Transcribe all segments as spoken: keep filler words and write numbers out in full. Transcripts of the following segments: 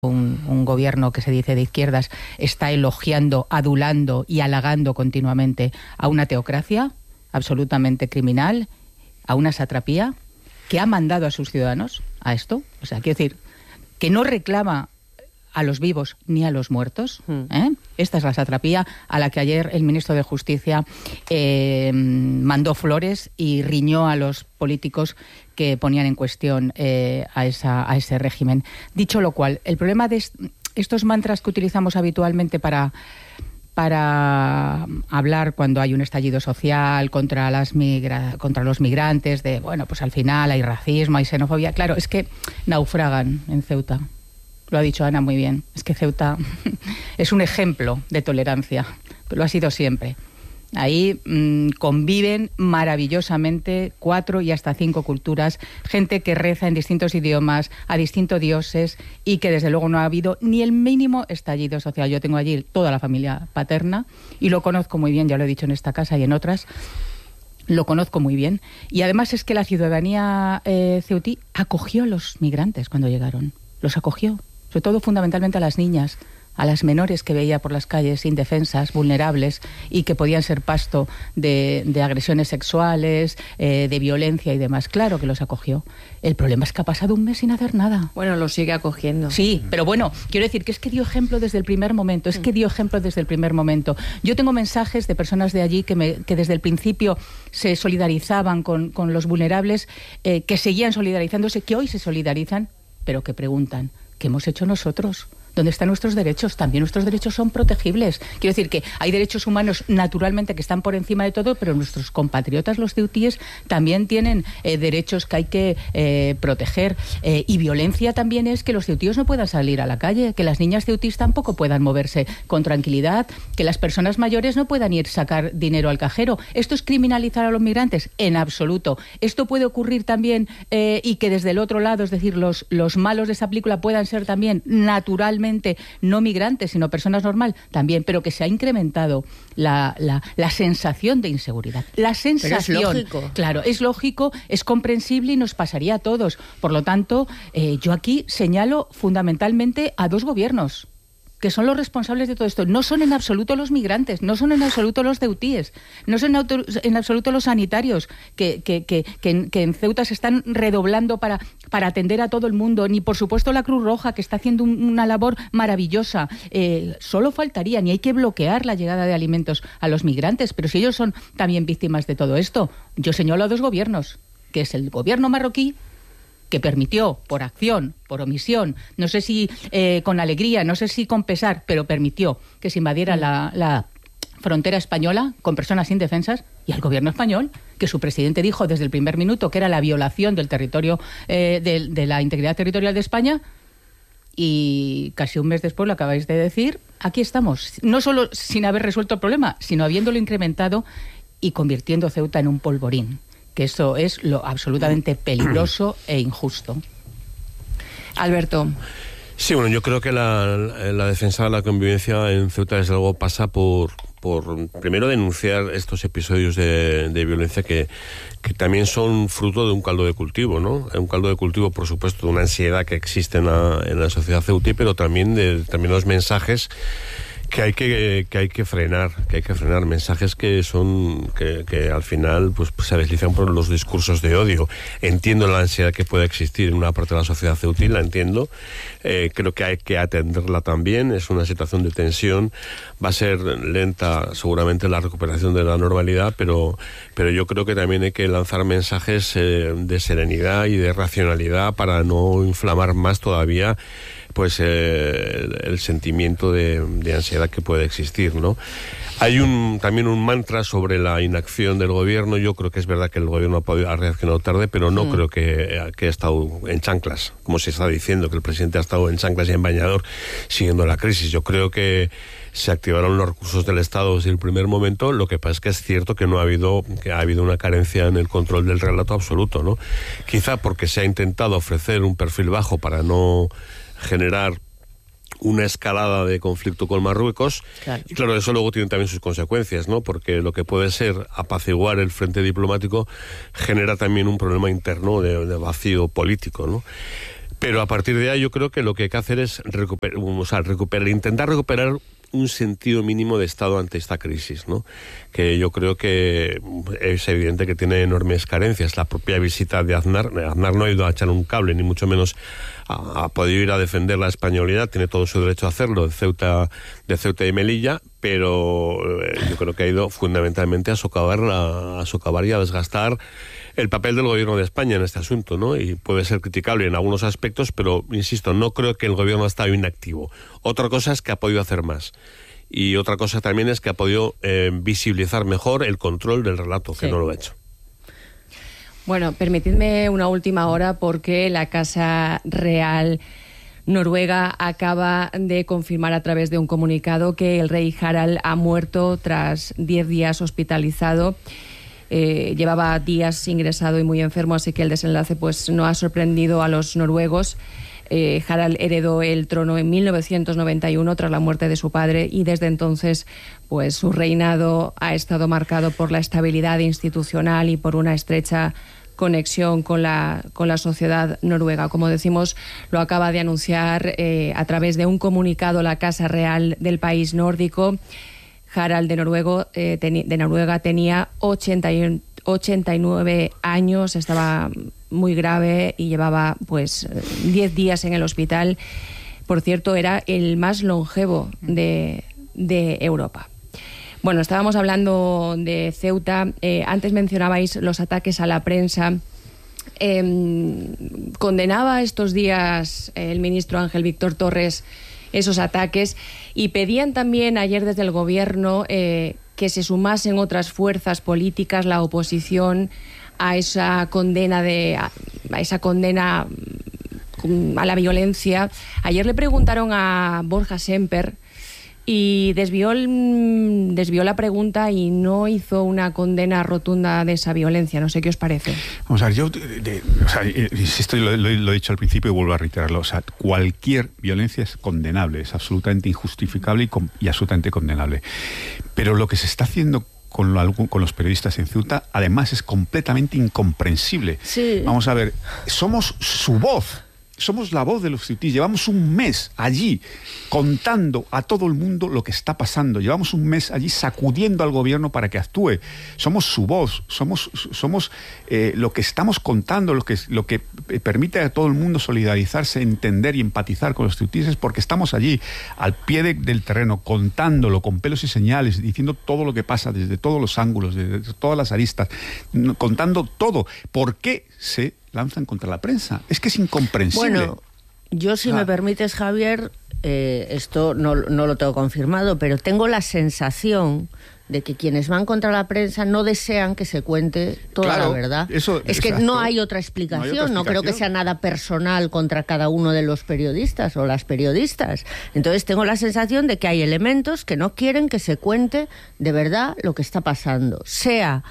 Un, un gobierno que se dice de izquierdas está elogiando, adulando y halagando continuamente a una teocracia absolutamente criminal, a una satrapía que ha mandado a sus ciudadanos a esto. O sea, quiero decir, que no reclama a los vivos ni a los muertos. ¿eh? Esta es la satrapía a la que ayer el ministro de Justicia eh, mandó flores y riñó a los políticos que ponían en cuestión eh, a, esa, a ese régimen. Dicho lo cual, el problema de est- estos mantras que utilizamos habitualmente para... para hablar cuando hay un estallido social contra las migra- contra los migrantes, de, bueno, pues al final hay racismo, hay xenofobia. Claro, es que naufragan en Ceuta. Lo ha dicho Ana muy bien. Es que Ceuta es un ejemplo de tolerancia, pero lo ha sido siempre. Ahí mmm, conviven maravillosamente cuatro y hasta cinco culturas, gente que reza en distintos idiomas, a distintos dioses, y que desde luego no ha habido ni el mínimo estallido social. Yo tengo allí toda la familia paterna y lo conozco muy bien, ya lo he dicho en esta casa y en otras, lo conozco muy bien. Y además es que la ciudadanía eh, ceutí acogió a los migrantes cuando llegaron, los acogió, sobre todo fundamentalmente a las niñas, a las menores que veía por las calles indefensas, vulnerables y que podían ser pasto de, de agresiones sexuales, eh, de violencia y demás. Claro que los acogió. El problema es que ha pasado un mes sin hacer nada. Bueno, los sigue acogiendo. Sí, pero bueno, quiero decir que es que dio ejemplo desde el primer momento, es que dio ejemplo desde el primer momento. Yo tengo mensajes de personas de allí que, me, que desde el principio se solidarizaban con, con los vulnerables, eh, que seguían solidarizándose, que hoy se solidarizan, pero que preguntan, ¿qué hemos hecho nosotros? ¿Dónde están nuestros derechos? También nuestros derechos son protegibles. Quiero decir que hay derechos humanos naturalmente que están por encima de todo, pero nuestros compatriotas, los ceutíes, también tienen eh, derechos que hay que eh, proteger. Eh, y violencia también es que los ceutíes no puedan salir a la calle, que las niñas ceutís tampoco puedan moverse con tranquilidad, que las personas mayores no puedan ir a sacar dinero al cajero. ¿Esto es criminalizar a los migrantes? En absoluto. Esto puede ocurrir también eh, y que desde el otro lado, es decir, los, los malos de esa película puedan ser también naturalmente no migrantes, sino personas normal, también, pero que se ha incrementado la, la, la sensación de inseguridad. La sensación. Pero es lógico. Claro, es lógico, es comprensible y nos pasaría a todos. Por lo tanto, eh, yo aquí señalo fundamentalmente a dos gobiernos que son los responsables de todo esto. No son en absoluto los migrantes, no son en absoluto los ceutíes, no son en, auto, en absoluto los sanitarios que, que, que, que, en, que en Ceuta se están redoblando para, para atender a todo el mundo, ni por supuesto la Cruz Roja, que está haciendo un, una labor maravillosa. Eh, solo faltaría, ni hay que bloquear la llegada de alimentos a los migrantes, pero si ellos son también víctimas de todo esto, yo señalo a dos gobiernos, que es el gobierno marroquí, que permitió, por acción, por omisión, no sé si eh, con alegría, no sé si con pesar, pero permitió que se invadiera la, la frontera española con personas indefensas, y al gobierno español, que su presidente dijo desde el primer minuto que era la violación del territorio, eh, de, de la integridad territorial de España, y casi un mes después, lo acabáis de decir, aquí estamos, no solo sin haber resuelto el problema, sino habiéndolo incrementado y convirtiendo Ceuta en un polvorín, que eso es lo absolutamente peligroso e injusto. Alberto. Sí, bueno, yo creo que la, la defensa de la convivencia en Ceuta desde luego pasa por, por primero denunciar estos episodios de, de violencia que, que también son fruto de un caldo de cultivo, ¿no? Un caldo de cultivo, por supuesto, de una ansiedad que existe en la, en la sociedad ceutí, pero también de también los mensajes que hay que, que hay que frenar, que hay que frenar mensajes que son que, que al final pues se deslizan por los discursos de odio. Entiendo la ansiedad que puede existir en una parte de la sociedad ceutí, la entiendo. Eh, creo que hay que atenderla también. Es una situación de tensión. Va a ser lenta, seguramente, la recuperación de la normalidad, pero pero yo creo que también hay que lanzar mensajes eh, de serenidad y de racionalidad para no inflamar más todavía pues eh, el, el sentimiento de, de ansiedad que puede existir, ¿no? Hay un también un mantra sobre la inacción del gobierno. Yo creo que es verdad que el gobierno ha, podido, ha reaccionado tarde, pero no mm. creo que, que ha estado en chanclas, como se está diciendo, que el presidente ha estado en chanclas y en bañador siguiendo la crisis. Yo creo que se activaron los recursos del Estado desde el primer momento. Lo que pasa es que es cierto que no ha habido, que ha habido una carencia en el control del relato absoluto, ¿no? Quizá porque se ha intentado ofrecer un perfil bajo para no generar una escalada de conflicto con Marruecos. Claro. Y claro, eso luego tiene también sus consecuencias, ¿no? Porque lo que puede ser apaciguar el frente diplomático genera también un problema interno de, de vacío político, ¿no? Pero a partir de ahí yo creo que lo que hay que hacer es recuperar, o sea, recuperar, intentar recuperar un sentido mínimo de Estado ante esta crisis, ¿no? Que yo creo que es evidente que tiene enormes carencias. La propia visita de Aznar, Aznar no ha ido a echar un cable, ni mucho menos ha, ha podido ir a defender la españolidad, tiene todo su derecho a hacerlo, de Ceuta, de Ceuta y Melilla, pero eh, yo creo que ha ido fundamentalmente a socavar, la, a socavar y a desgastar el papel del gobierno de España en este asunto, ¿no? Y puede ser criticable en algunos aspectos, pero, insisto, no creo que el gobierno ha estado inactivo. Otra cosa es que ha podido hacer más. Y otra cosa también es que ha podido eh, visibilizar mejor el control del relato, que sí. No lo ha hecho. Bueno, permitidme una última hora porque la Casa Real Noruega acaba de confirmar a través de un comunicado que el rey Harald ha muerto tras diez días hospitalizado. Eh, llevaba días ingresado y muy enfermo, así que el desenlace pues no ha sorprendido a los noruegos. Eh, Harald heredó el trono en mil novecientos noventa y uno tras la muerte de su padre y desde entonces pues su reinado ha estado marcado por la estabilidad institucional y por una estrecha conexión con la, con la sociedad noruega. Como decimos, lo acaba de anunciar eh, a través de un comunicado la Casa Real del país nórdico. Harald de, Noruego, eh, teni, de Noruega tenía ochenta y nueve años, estaba muy grave y llevaba pues diez días en el hospital. Por cierto, era el más longevo de, de Europa. Bueno, estábamos hablando de Ceuta. Eh, antes mencionabais los ataques a la prensa. Eh, condenaba estos días el ministro Ángel Víctor Torres esos ataques y pedían también ayer desde el gobierno eh, que se sumasen otras fuerzas políticas, la oposición, a esa condena de a, a esa condena a la violencia. Ayer le preguntaron a Borja Semper y desvió, el, desvió la pregunta y no hizo una condena rotunda de esa violencia. No sé qué os parece. Vamos a ver, yo de, de, o sea, insisto, lo, lo, lo he dicho al principio y vuelvo a reiterarlo. O sea, cualquier violencia es condenable, es absolutamente injustificable y, y absolutamente condenable. Pero lo que se está haciendo con, lo, con los periodistas en Ceuta, además, es completamente incomprensible. Sí. Vamos a ver, somos su voz. Somos la voz de los ceutíes. Llevamos un mes allí contando a todo el mundo lo que está pasando. Llevamos un mes allí sacudiendo al gobierno para que actúe. Somos su voz, somos, somos eh, lo que estamos contando, lo que, lo que permite a todo el mundo solidarizarse, entender y empatizar con los ceutíes, porque estamos allí, al pie de, del terreno, contándolo con pelos y señales, diciendo todo lo que pasa desde todos los ángulos, desde todas las aristas, contando todo. ¿Por qué se lanzan contra la prensa? Es que es incomprensible. Bueno, yo si ah. me permites, Javier, eh, esto no, no lo tengo confirmado, pero tengo la sensación de que quienes van contra la prensa no desean que se cuente toda claro, la verdad. Eso, es exacto. que no hay otra explicación. No, hay otra explicación. No creo que sea nada personal contra cada uno de los periodistas o las periodistas. Entonces tengo la sensación de que hay elementos que no quieren que se cuente de verdad lo que está pasando. Sea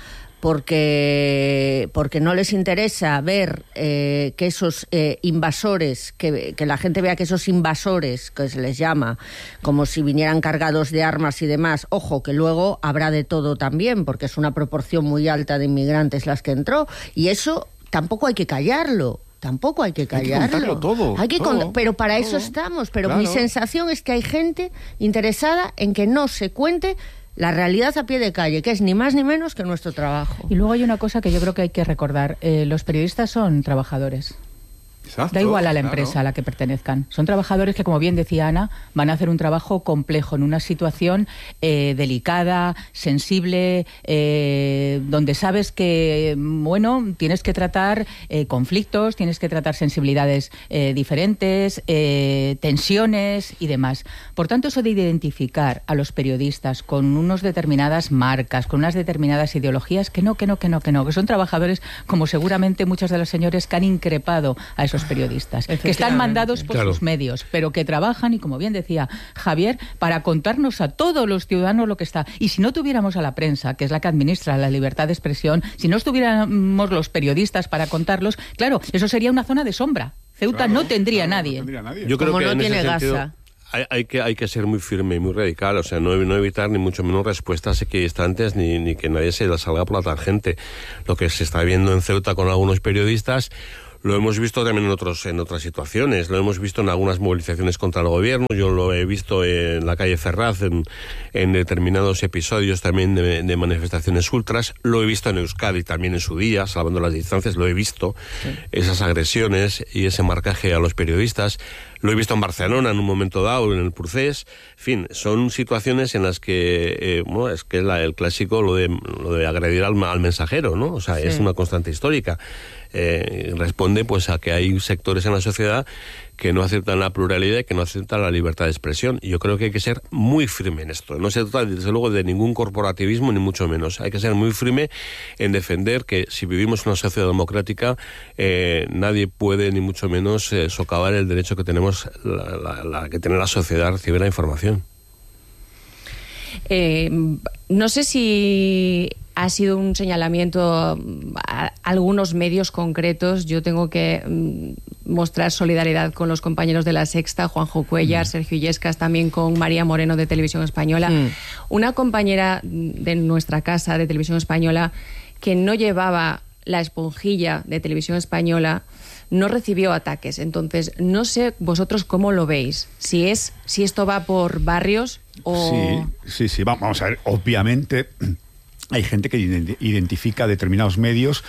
porque porque no les interesa ver eh, que esos eh, invasores, que, que la gente vea que esos invasores, que se les llama, como si vinieran cargados de armas y demás, ojo, que luego habrá de todo también, porque es una proporción muy alta de inmigrantes las que entró, y eso tampoco hay que callarlo. Tampoco hay que callarlo. Hay que contarlo todo. Hay que todo, cont- pero para todo. eso estamos. Pero Claro. mi sensación es que hay gente interesada en que no se cuente la realidad a pie de calle, que es ni más ni menos que nuestro trabajo. Y luego hay una cosa que yo creo que hay que recordar. Eh, los periodistas son trabajadores. Exacto, Da igual a la claro. empresa a la que pertenezcan. Son trabajadores que, como bien decía Ana, van a hacer un trabajo complejo en una situación eh, delicada, sensible, eh, donde sabes que, bueno, tienes que tratar eh, conflictos, tienes que tratar sensibilidades eh, diferentes, eh, tensiones y demás. Por tanto, eso de identificar a los periodistas con unas determinadas marcas, con unas determinadas ideologías, que no, que no, que no, que no, que son trabajadores, como seguramente muchos de los señores que han increpado a esos periodistas, que están mandados por Claro. sus medios, pero que trabajan, y como bien decía Javier, para contarnos a todos los ciudadanos lo que está. Y si no tuviéramos a la prensa, que es la que administra la libertad de expresión, si no estuviéramos los periodistas para contarlos, claro, eso sería una zona de sombra. Ceuta Claro, no tendría claro, nadie. No tendría nadie. Yo creo Como que no en ese tiene sentido gasa. hay, hay que hay que ser muy firme y muy radical, o sea, no, no evitar ni mucho menos respuestas equidistantes ni, ni que nadie se la salga por la tangente. Lo que se está viendo en Ceuta con algunos periodistas, Lo hemos visto también en otros en otras situaciones, lo hemos visto en algunas movilizaciones contra el gobierno, yo lo he visto en la calle Ferraz, en, en determinados episodios también de, de manifestaciones ultras, lo he visto en Euskadi también en su día, salvando las distancias, lo he visto, sí. Esas agresiones y ese marcaje a los periodistas. Lo he visto en Barcelona en un momento dado, en el Procés. En fin, son situaciones en las que, eh, bueno, es que la, el clásico, lo de, lo de agredir al, al mensajero, ¿no? O sea, sí. Es una constante histórica. Eh, responde pues a que hay sectores en la sociedad que no aceptan la pluralidad y que no aceptan la libertad de expresión. Y yo creo que hay que ser muy firme en esto. No se trata, desde luego, de ningún corporativismo, ni mucho menos. Hay que ser muy firme en defender que si vivimos en una sociedad democrática, eh, nadie puede, ni mucho menos, eh, socavar el derecho que tenemos, la, la, la que tiene la sociedad a recibir la información. Eh, no sé si ha sido un señalamiento a algunos medios concretos. Yo tengo que mm, mostrar solidaridad con los compañeros de La Sexta, Juanjo Cuellar, mm. Sergio Illescas, también con María Moreno de Televisión Española. Mm. Una compañera de nuestra casa de Televisión Española que no llevaba la esponjilla de Televisión Española no recibió ataques. Entonces, no sé vosotros cómo lo veis. Si es, si esto va por barrios o... Sí, sí, sí. Vamos a ver, obviamente hay gente que identifica determinados medios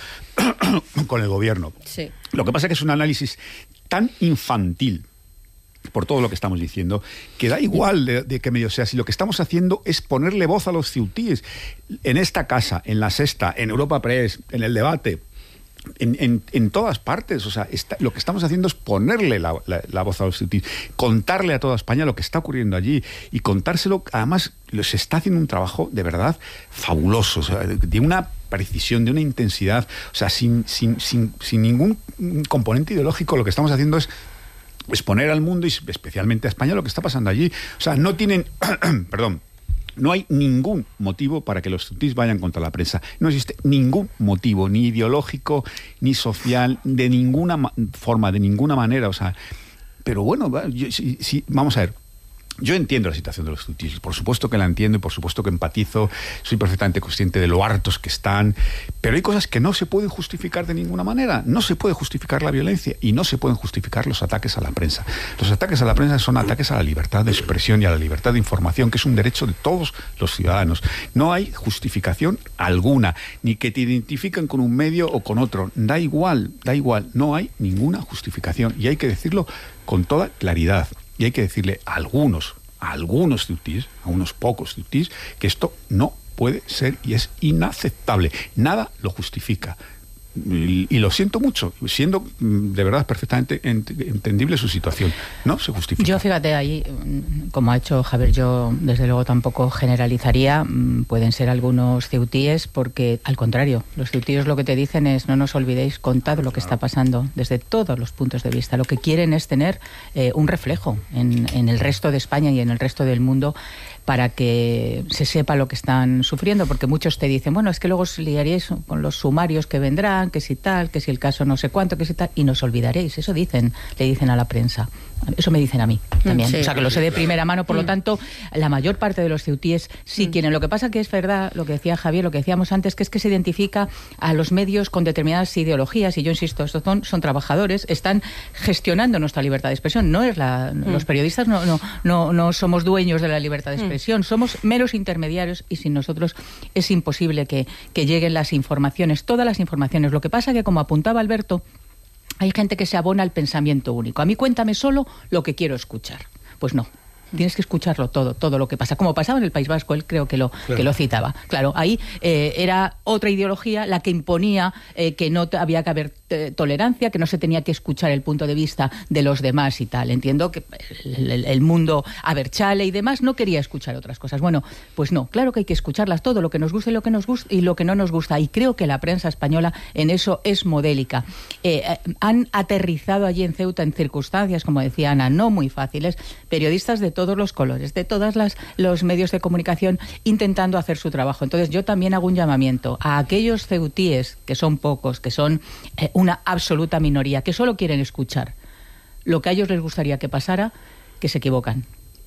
con el gobierno. Sí. Lo que pasa es que es un análisis tan infantil por todo lo que estamos diciendo, que da igual de, de qué medio sea. Si lo que estamos haciendo es ponerle voz a los ceutíes en esta casa, en La Sexta, en Europa Press, en el debate, En, en, en todas partes. O sea, está, lo que estamos haciendo es ponerle la, la, la voz a los ceutíes, contarle a toda España lo que está ocurriendo allí y contárselo. Además, se está haciendo un trabajo de verdad fabuloso, o sea, de, de una precisión, de una intensidad, o sea, sin, sin, sin, sin ningún componente ideológico. Lo que estamos haciendo es exponer al mundo y especialmente a España lo que está pasando allí. O sea, no tienen perdón no hay ningún motivo para que los ceutíes vayan contra la prensa. No existe ningún motivo, ni ideológico, ni social, de ninguna ma- forma, de ninguna manera. O sea, pero bueno, yo, si, si, vamos a ver. Yo entiendo la situación de los ceutíes, por supuesto que la entiendo y por supuesto que empatizo, soy perfectamente consciente de lo hartos que están, pero hay cosas que no se pueden justificar de ninguna manera. No se puede justificar la violencia y no se pueden justificar los ataques a la prensa. Los ataques a la prensa son ataques a la libertad de expresión y a la libertad de información, que es un derecho de todos los ciudadanos. No hay justificación alguna, ni que te identifiquen con un medio o con otro. Da igual, da igual, no hay ninguna justificación y hay que decirlo con toda claridad. Y hay que decirle a algunos, a algunos ceutíes, a unos pocos ceutíes, que esto no puede ser y es inaceptable. Nada lo justifica. Y, y lo siento mucho, siendo de verdad perfectamente ent- entendible su situación. No se justifica. Yo, fíjate, ahí, como ha hecho Javier, yo desde luego tampoco generalizaría. Pueden ser algunos ceutíes, porque al contrario, los ceutíes lo que te dicen es: no nos olvidéis, contad lo que está pasando desde todos los puntos de vista. Lo que quieren es tener eh, un reflejo en, en el resto de España y en el resto del mundo, para que se sepa lo que están sufriendo, porque muchos te dicen, bueno, es que luego os liaréis con los sumarios que vendrán, que si tal, que si el caso no sé cuánto, que si tal, y nos olvidaréis. Eso dicen, le dicen a la prensa. Eso me dicen a mí también. Sí. O sea, que lo sé de primera mano. Por lo tanto, la mayor parte de los ceutíes sí quieren. Lo que pasa que es verdad, lo que decía Javier, lo que decíamos antes, que es que se identifica a los medios con determinadas ideologías, y yo insisto, estos son, son trabajadores, están gestionando nuestra libertad de expresión. No es la, mm. Los periodistas no, no, no, no somos dueños de la libertad de expresión, mm. somos meros intermediarios, y sin nosotros es imposible que, que lleguen las informaciones, todas las informaciones. Lo que pasa que, como apuntaba Alberto, hay gente que se abona al pensamiento único. A mí cuéntame solo lo que quiero escuchar. Pues no. Tienes que escucharlo todo, todo lo que pasa. Como pasaba en el País Vasco, él creo que lo, claro. que lo citaba. Claro, ahí eh, era otra ideología la que imponía eh, que no había que haber eh, tolerancia, que no se tenía que escuchar el punto de vista de los demás y tal. Entiendo que el, el, el mundo Abertzale y demás no quería escuchar otras cosas. Bueno, pues no, claro que hay que escucharlas todo, lo que nos gusta y lo que nos gusta y lo que no nos gusta. Y creo que la prensa española en eso es modélica. Eh, eh, han aterrizado allí en Ceuta en circunstancias, como decía Ana, no muy fáciles, periodistas de todo todos los colores, de todos los medios de comunicación, intentando hacer su trabajo. Entonces yo también hago un llamamiento a aquellos ceutíes, que son pocos, que son eh, una absoluta minoría, que solo quieren escuchar lo que a ellos les gustaría que pasara, que se equivocan.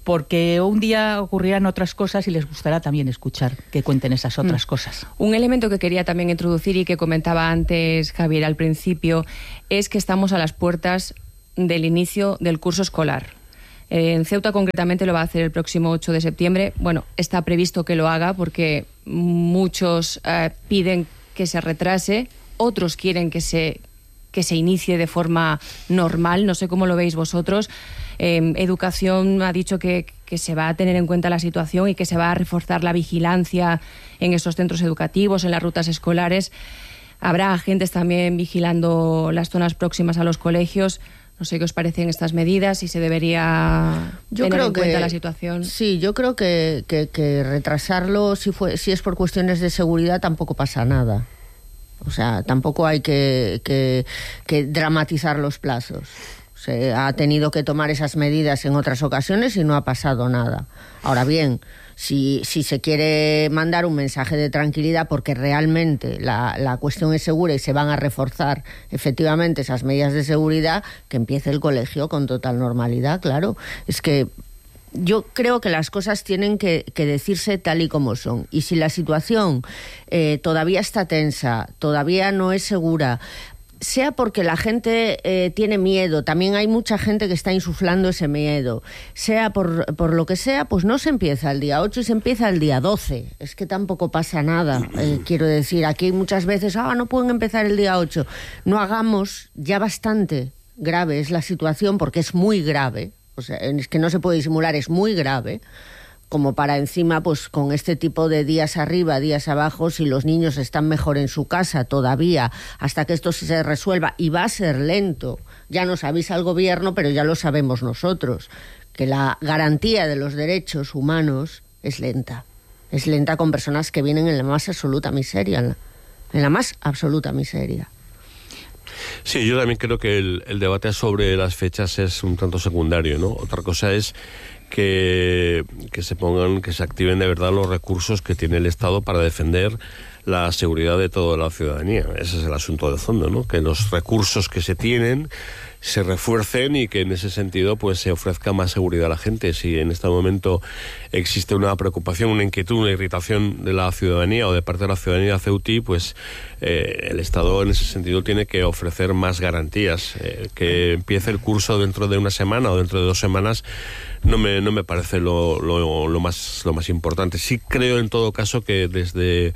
porque un día ocurrirán otras cosas y les gustará también escuchar que cuenten esas otras mm. cosas. Un elemento que quería también introducir y que comentaba antes Javier al principio es que estamos a las puertas del inicio del curso escolar. En Ceuta concretamente lo va a hacer el próximo ocho de septiembre. Bueno, está previsto que lo haga porque muchos eh, piden que se retrase, otros quieren que se, que se inicie de forma normal. No sé cómo lo veis vosotros. Eh, Educación ha dicho que, que se va a tener en cuenta la situación y que se va a reforzar la vigilancia en esos centros educativos, en las rutas escolares. Habrá agentes también vigilando las zonas próximas a los colegios. No sé qué os parecen estas medidas, si se debería yo tener creo en que, cuenta la situación. Sí, yo creo que, que, que retrasarlo, si, fue, si es por cuestiones de seguridad, tampoco pasa nada. O sea, tampoco hay que, que, que dramatizar los plazos. Se ha tenido que tomar esas medidas en otras ocasiones y no ha pasado nada. Ahora bien, si, si se quiere mandar un mensaje de tranquilidad porque realmente la, la cuestión es segura y se van a reforzar efectivamente esas medidas de seguridad, que empiece el colegio con total normalidad, claro. Es que yo creo que las cosas tienen que, que decirse tal y como son. Y si la situación eh, todavía está tensa, todavía no es segura, sea porque la gente eh, tiene miedo, también hay mucha gente que está insuflando ese miedo, sea por, por lo que sea, pues no se empieza el día ocho y se empieza el día doce. Es que tampoco pasa nada. Eh, quiero decir, aquí muchas veces, ah, no pueden empezar el día ocho. No hagamos, ya bastante grave es la situación, porque es muy grave, o sea, es que no se puede disimular, es muy grave, como para encima, pues con este tipo de días arriba, días abajo, si los niños están mejor en su casa todavía, hasta que esto se resuelva, y va a ser lento. Ya nos avisa el gobierno, pero ya lo sabemos nosotros, que la garantía de los derechos humanos es lenta. Es lenta con personas que vienen en la más absoluta miseria, en la, en la más absoluta miseria. Sí, yo también creo que el, el debate sobre las fechas es un tanto secundario, ¿no? Otra cosa es que, que se pongan, que se activen de verdad los recursos que tiene el Estado para defender la seguridad de toda la ciudadanía. Ese es el asunto de fondo, ¿no? Que los recursos que se tienen se refuercen y que en ese sentido pues se ofrezca más seguridad a la gente. Si en este momento existe una preocupación, una inquietud, una irritación de la ciudadanía o de parte de la ciudadanía ceutí, pues eh, el Estado en ese sentido tiene que ofrecer más garantías. Eh, que empiece el curso dentro de una semana o dentro de dos semanas no me, no me parece lo, lo, lo, más, lo más importante. Sí creo en todo caso que desde...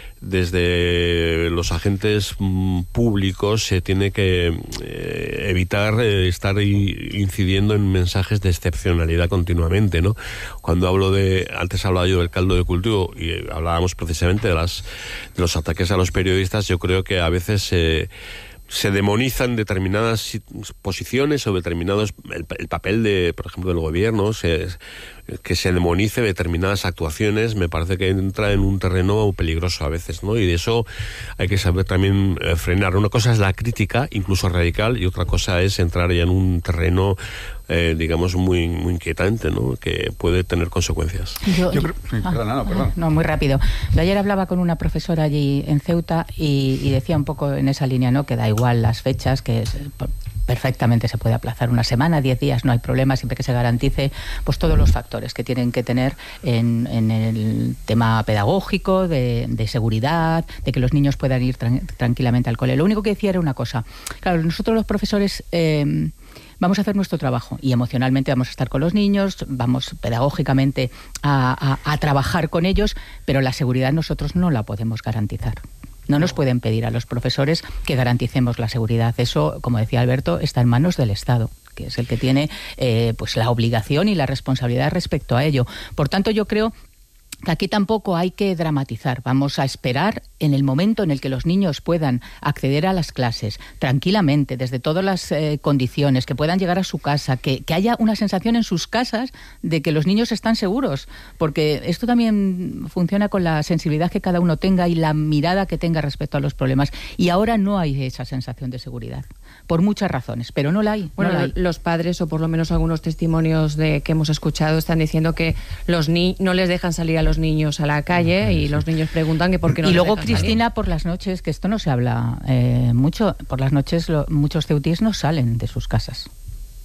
desde los agentes mm, públicos se tiene que eh, evitar eh, estar incidiendo en mensajes de excepcionalidad continuamente, ¿no? Cuando hablo de, antes hablaba yo del caldo de cultivo y eh, hablábamos precisamente de, las, de los ataques a los periodistas, yo creo que a veces eh, se demonizan determinadas posiciones o determinados el, el papel de, por ejemplo, del gobierno, se, que se demonice determinadas actuaciones, me parece que entra en un terreno peligroso a veces, ¿no? Y de eso hay que saber también eh, frenar. Una cosa es la crítica, incluso radical, y otra cosa es entrar ya en un terreno Eh, digamos, muy muy inquietante, ¿no? Que puede tener consecuencias. Yo, yo creo... Sí, ah, perdón, no, perdón. No, muy rápido. Yo ayer hablaba con una profesora allí en Ceuta y, y decía un poco en esa línea, ¿no? Que da igual las fechas, que es, perfectamente se puede aplazar una semana, diez días, no hay problema, siempre que se garantice pues todos los factores que tienen que tener en, en el tema pedagógico, de, de seguridad, de que los niños puedan ir tran- tranquilamente al cole. Lo único que decía era una cosa. Claro, nosotros los profesores eh, vamos a hacer nuestro trabajo y emocionalmente vamos a estar con los niños, vamos pedagógicamente a, a, a trabajar con ellos, pero la seguridad nosotros no la podemos garantizar. No nos pueden pedir a los profesores que garanticemos la seguridad. Eso, como decía Alberto, está en manos del Estado, que es el que tiene eh, pues la obligación y la responsabilidad respecto a ello. Por tanto, yo creo que aquí tampoco hay que dramatizar. Vamos a esperar en el momento en el que los niños puedan acceder a las clases tranquilamente, desde todas las eh, condiciones, que puedan llegar a su casa, que, que haya una sensación en sus casas de que los niños están seguros, porque esto también funciona con la sensibilidad que cada uno tenga y la mirada que tenga respecto a los problemas. Y ahora no hay esa sensación de seguridad, por muchas razones, pero no la hay. Bueno, no la hay. Los padres, o por lo menos algunos testimonios de que hemos escuchado, están diciendo que los ni- no les dejan salir a los niños a la calle y los niños preguntan que por qué no y les luego dejan Cristina salir. Por las noches, que esto no se habla eh, mucho, por las noches lo, muchos ceutíes no salen de sus casas,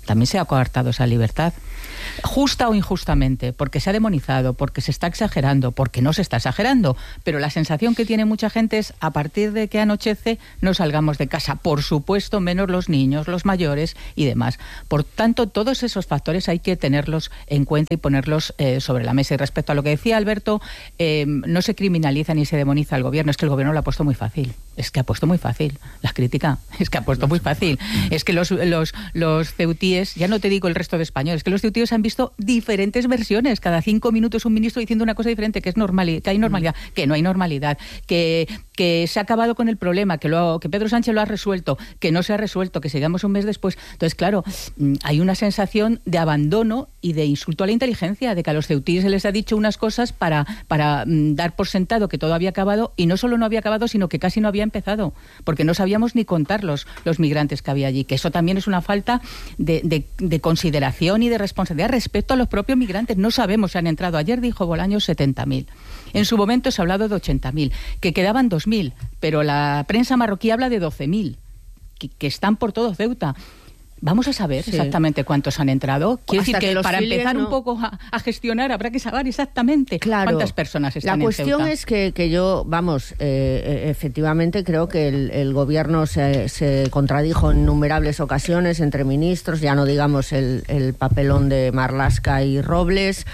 también se ha coartado esa libertad. Justa o injustamente, porque se ha demonizado, porque se está exagerando, porque no se está exagerando, pero la sensación que tiene mucha gente es a partir de que anochece no salgamos de casa, por supuesto menos los niños, los mayores y demás. Por tanto, todos esos factores hay que tenerlos en cuenta y ponerlos eh, sobre la mesa. Y respecto a lo que decía Alberto, eh, no se criminaliza ni se demoniza al gobierno, es que el gobierno lo ha puesto muy fácil, es que ha puesto muy fácil la crítica, es que ha puesto muy fácil, es que los, los, los ceutíes, ya no te digo el resto de españoles, es que los ceutíes han visto diferentes versiones, cada cinco minutos un ministro diciendo una cosa diferente, que es normal, que hay normalidad, que no hay normalidad, que, que se ha acabado con el problema, que, lo, que Pedro Sánchez lo ha resuelto, que no se ha resuelto, que sigamos un mes después. Entonces, claro, hay una sensación de abandono y de insulto a la inteligencia, de que a los ceutíes se les ha dicho unas cosas para, para mm, dar por sentado que todo había acabado, y no solo no había acabado, sino que casi no había empezado, porque no sabíamos ni contar los, los migrantes que había allí, que eso también es una falta de, de, de consideración y de responsabilidad respecto a los propios migrantes. No sabemos si han entrado. Ayer dijo Bolaños setenta mil. En su momento se ha hablado de ochenta mil, que quedaban dos mil, pero la prensa marroquí habla de doce mil, que, que están por todo Ceuta. Vamos a saber sí. exactamente cuántos han entrado. Quiero Hasta decir que, que para empezar no... un poco a, a gestionar habrá que saber exactamente claro. cuántas personas están en Ceuta. La cuestión es que, que yo, vamos, eh, efectivamente creo que el, el gobierno se, se contradijo en innumerables ocasiones entre ministros, ya no digamos el, el papelón de Marlaska y Robles,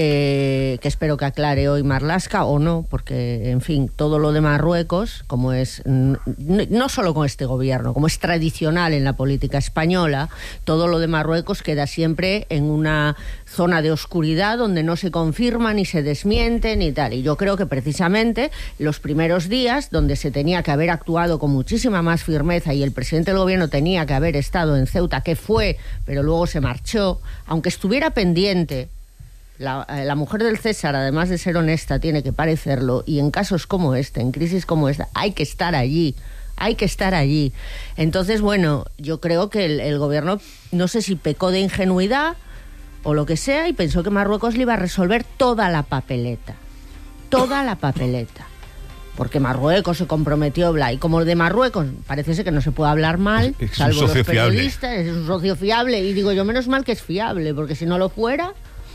eh, que espero que aclare hoy Marlaska o no, porque, en fin, todo lo de Marruecos, como es, no, no solo con este gobierno, como es tradicional en la política española, todo lo de Marruecos queda siempre en una zona de oscuridad donde no se confirma ni se desmiente ni tal. Y yo creo que precisamente los primeros días, donde se tenía que haber actuado con muchísima más firmeza y el presidente del gobierno tenía que haber estado en Ceuta, que fue, pero luego se marchó, aunque estuviera pendiente. La, la mujer del César, además de ser honesta, tiene que parecerlo, y en casos como este, en crisis como esta, hay que estar allí. Hay que estar allí. Entonces, bueno, yo creo que el, el gobierno, no sé si pecó de ingenuidad o lo que sea, y pensó que Marruecos le iba a resolver toda la papeleta. Toda la papeleta. Porque Marruecos se comprometió, bla, y como de Marruecos parece ser que no se puede hablar mal, es, es salvo los periodistas, fiable. Es un socio fiable. Y digo yo, menos mal que es fiable, porque si no lo fuera...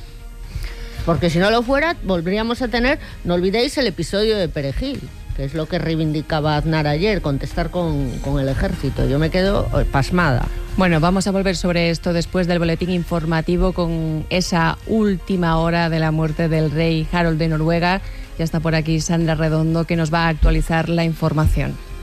Porque si no lo fuera, volveríamos a tener, no olvidéis el episodio de Perejil, que es lo que reivindicaba Aznar ayer, contestar con, con el ejército. Yo me quedo pasmada. Bueno, vamos a volver sobre esto después del boletín informativo con esa última hora de la muerte del rey Harold de Noruega. Ya está por aquí Sandra Redondo, que nos va a actualizar la información.